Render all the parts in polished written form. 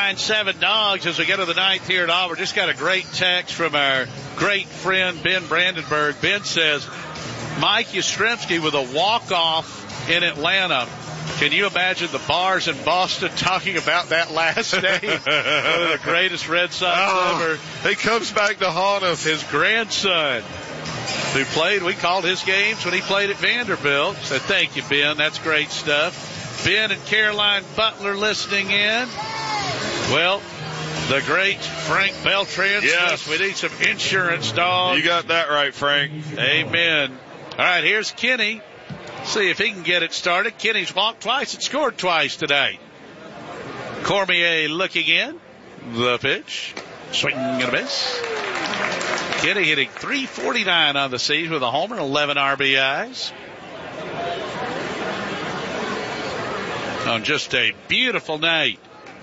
9-7 Dogs as we get to the ninth here at Auburn. Just got a great text from our great friend Ben Brandenburg. Ben says, Mike Yastrzemski with a walk-off in Atlanta. Can you imagine the bars in Boston talking about that last day? One of the greatest Red Sox ever. He comes back to haunt us. His grandson, who played, we called his games when he played at Vanderbilt. So thank you, Ben. That's great stuff. Ben and Caroline Butler listening in. Well, the great Frank Beltran says we need some insurance, dog. You got that right, Frank. Amen. All right, here's Kenny. See if he can get it started. Kenny's walked twice and scored twice tonight. Cormier looking in. The pitch. Swing and a miss. Kenny hitting .349 on the season with a homer, 11 RBIs. On just a beautiful night.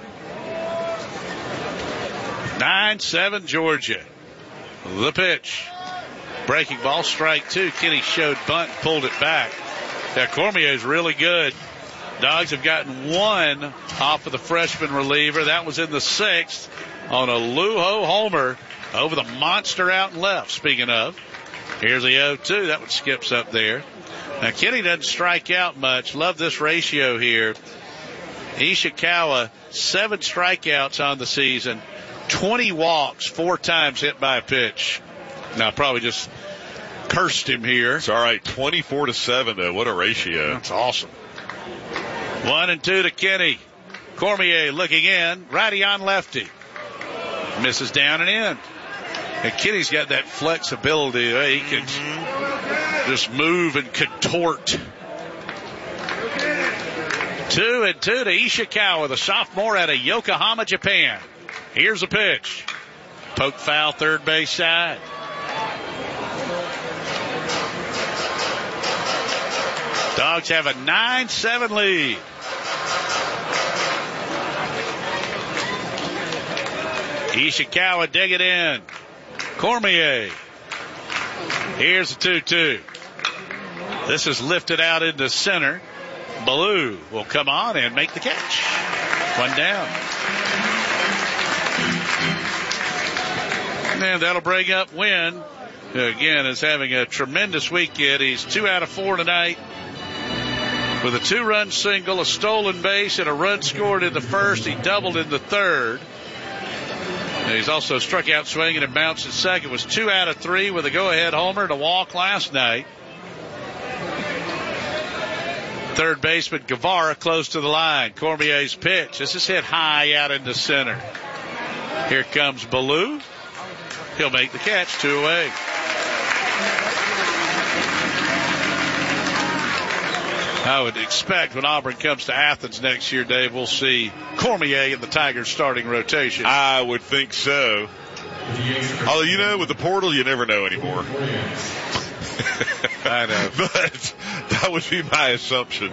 9-7 Georgia. The pitch. Breaking ball, strike two. Kenny showed bunt, pulled it back. Yeah, Cormier's really good. Dogs have gotten one off of the freshman reliever. That was in the sixth on a Lujo homer over the monster out and left. Speaking of, here's the 0-2. That one skips up there. Now, Kenny doesn't strike out much. Love this ratio here. Ishikawa, 7 strikeouts on the season, 20 walks, 4 times hit by a pitch. Now, probably just cursed him here. It's all right. 24-7, though. What a ratio. That's awesome. 1-2 to Kenny. Cormier looking in. Righty on lefty. Misses down and in. And Kenny's got that flexibility. He can just move and contort. 2-2 to Ishikawa, the sophomore out of Yokohama, Japan. Here's a pitch. Poke foul, third base side. Dogs have a 9-7 lead. Ishikawa dig it in. Cormier. Here's the 2-2. This is lifted out into center. Ballou will come on and make the catch. One down. And that'll bring up Wynn, who again is having a tremendous weekend. He's 2 out of 4 tonight with a 2-run single, a stolen base, and a run scored in the first. He doubled in the third. And he's also struck out swinging and bounced at second. Was 2 out of 3 with a go-ahead homer and a walk last night. Third baseman Guevara close to the line. Cormier's pitch. This is hit high out into center. Here comes Ballou. He'll make the catch. 2 away. I would expect when Auburn comes to Athens next year, Dave, we'll see Cormier in the Tigers starting rotation. I would think so. Although, with the portal, you never know anymore. I know. But that would be my assumption.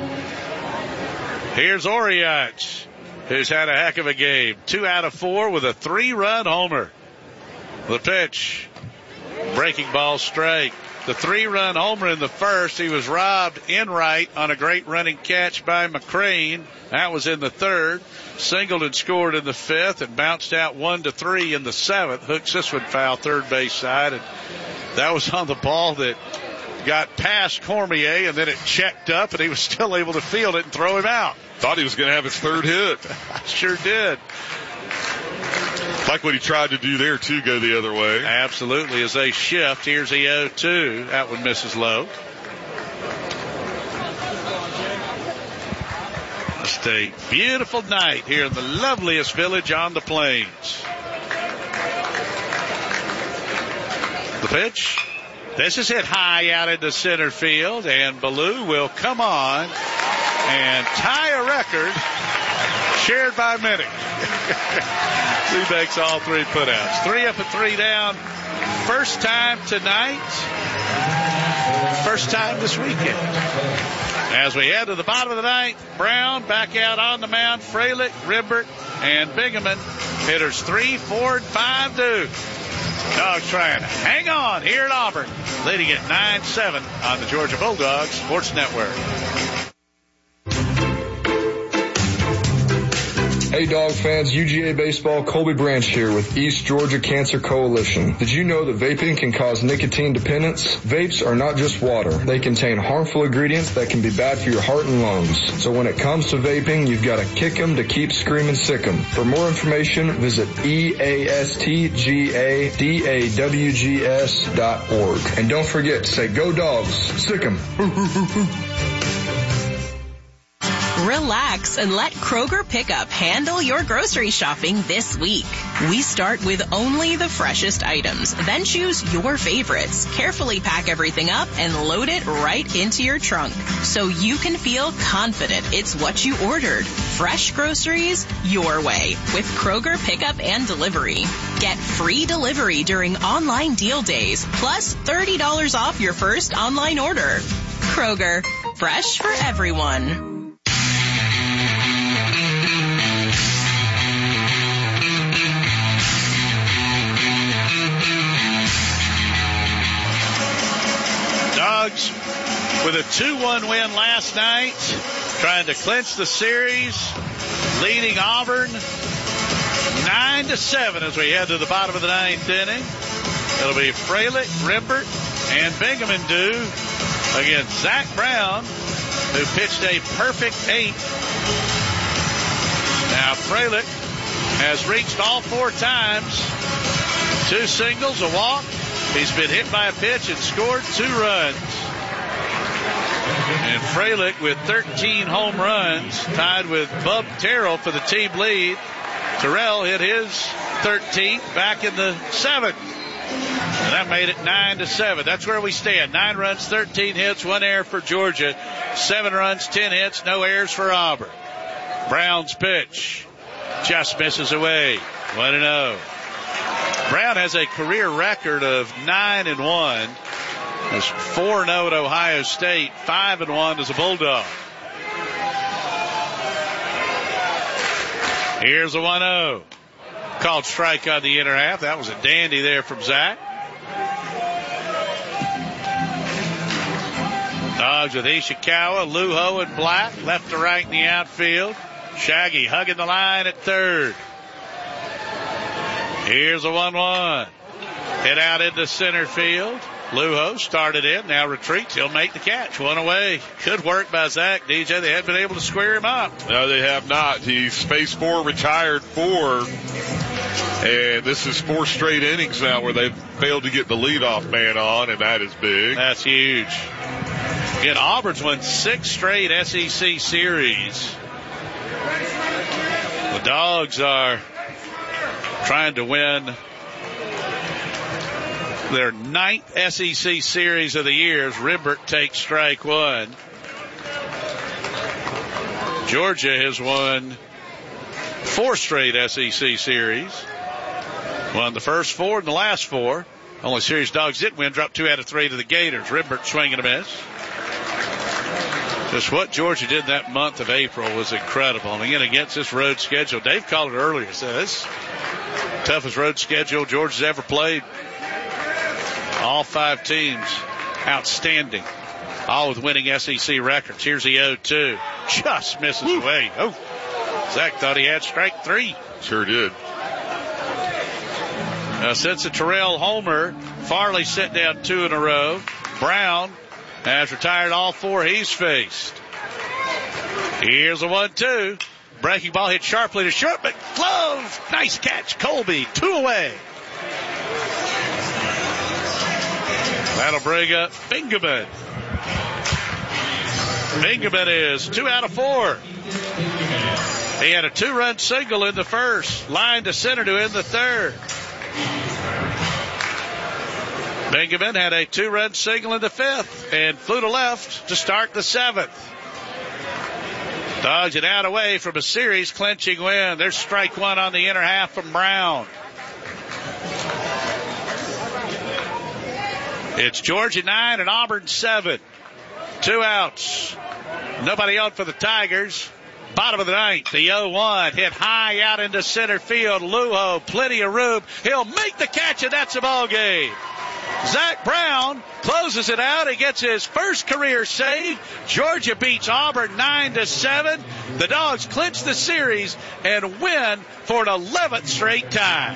Here's Oriach, who's had a heck of a game. 2 out of 4 with a 3-run homer. The pitch. Breaking ball strike. The 3-run homer in the first. He was robbed in right on a great running catch by McCrane. That was in the third. Singled and scored in the fifth and bounced out 1-3 in the seventh. Hooks this one foul third base side. And that was on the ball that got past Cormier, and then it checked up, and he was still able to field it and throw him out. Thought he was going to have his third hit. I sure did. Like what he tried to do there, too, go the other way. Absolutely. As they shift, here's the 0-2. That one misses low. Just a beautiful night here in the loveliest village on the plains. The pitch. This is hit high out into center field, and Ballou will come on and tie a record shared by many. He makes all 3 putouts. 3 up and 3 down. First time tonight. First time this weekend. As we head to the bottom of the ninth, Brown back out on the mound. Freilich, Rimbert, and Bingaman. Hitters 3, 4, and 5 due. Dogs trying to hang on here at Auburn, leading at 9-7 on the Georgia Bulldogs Sports Network. Hey, Hey dog fans, UGA Baseball, Colby Branch here with East Georgia Cancer Coalition. Did you know that vaping can cause nicotine dependence? Vapes are not just water. They contain harmful ingredients that can be bad for your heart and lungs. So when it comes to vaping, you've got to kick 'em to keep screaming sick 'em. For more information, visit eastgadawgs.org. And don't forget to say go dogs, sick 'em. Relax and let Kroger Pickup handle your grocery shopping this week. We start with only the freshest items, then choose your favorites, carefully pack everything up, and load it right into your trunk so you can feel confident it's what you ordered. Fresh groceries your way with Kroger Pickup and Delivery. Get free delivery during online deal days, plus $30 off your first online order. Kroger, fresh for everyone. Dogs with a 2-1 win last night, trying to clinch the series, leading Auburn 9-7 as we head to the bottom of the ninth inning. It'll be Freilich, Rimbert, and Bingaman due against Zach Brown, who pitched a perfect 8. Now Freilich has reached all 4 times, 2 singles, a walk. He's been hit by a pitch and scored 2 runs. And Freilich with 13 home runs, tied with Bub Terrell for the team lead. Terrell hit his 13th back in the 7th. And that made it 9-7. That's where we stand. 9 runs, 13 hits, 1 error for Georgia. 7 runs, 10 hits, no errors for Auburn. Brown's pitch just misses away. 1-0. Brown has a career record of 9-1. It's 4-0 at Ohio State, 5-1 as a Bulldog. Here's a 1-0. Called strike on the inner half. That was a dandy there from Zach. Dogs with Ishikawa, Luho, and Black, left to right in the outfield. Shaggy hugging the line at third. Here's a 1-1. Hit out into center field. Luho started in, now retreats. He'll make the catch. 1 away. Good work by Zach, DJ. They haven't been able to square him up. No, they have not. He's space 4, retired 4. And this is 4 straight innings now where they've failed to get the leadoff man on, and that is big. That's huge. Again, Auburn's won 6 straight SEC series. The Dogs are trying to win their 9th SEC series of the year as Rimbert takes strike 1. Georgia has won 4 straight SEC series. Won the first 4 and the last 4. Only series Dogs didn't win, dropped 2 out of 3 to the Gators. Rimbert swinging a miss. Just what Georgia did that month of April was incredible. And again, against this road schedule, Dave called it earlier. He said, this toughest road schedule Georgia's ever played. All 5 teams outstanding. All with winning SEC records. Here's the 0-2. Just misses away. Oh, Zach thought he had strike 3. Sure did. Since the Terrell homer, Farley set down 2 in a row. Brown has retired all 4 he's faced. Here's a 1-2. Breaking ball hit sharply to short, but glove. Nice catch, Colby. 2 away. That'll bring up Bingaman. Bingaman is 2 out of 4. He had a 2-run single in the first. Line to center to end the third. Bingaman had a 2-run single in the 5th and flew to left to start the 7th. Dogs it out away from a series clinching win. There's strike 1 on the inner half from Brown. It's Georgia 9 and Auburn 7. 2 outs. Nobody out for the Tigers. Bottom of the 9th, the 0-1 hit high out into center field. Luho, plenty of room. He'll make the catch, and that's the ball game. Zach Brown closes it out. He gets his first career save. Georgia beats Auburn 9-7. The Dogs clinch the series and win for an 11th straight time.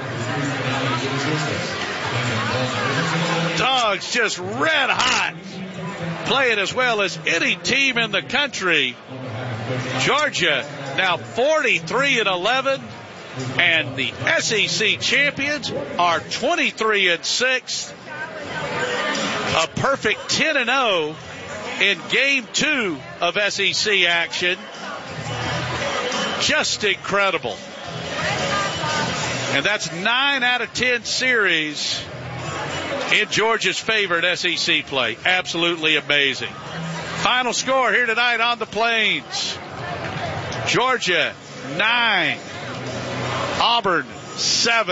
Dogs just red hot, playing as well as any team in the country. Georgia now 43-11. And the SEC champions are 23-6. A perfect 10-0 in game 2 of SEC action. Just incredible. And that's 9 out of 10 series in Georgia's favorite SEC play. Absolutely amazing. Final score here tonight on the Plains. Georgia 9. Auburn 7.